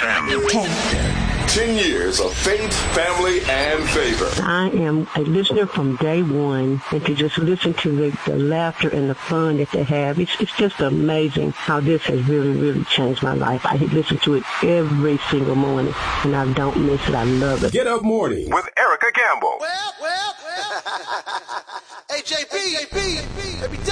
FM. 10 years of faith, family, and favor. I am a listener from day one, and to just listen to the laughter and the fun that they have, it's just amazing how this has really, really changed my life. I listen to it every single morning, and I don't miss it. I love it. Get Up Morning with Erica Campbell. Well. Hey, JP.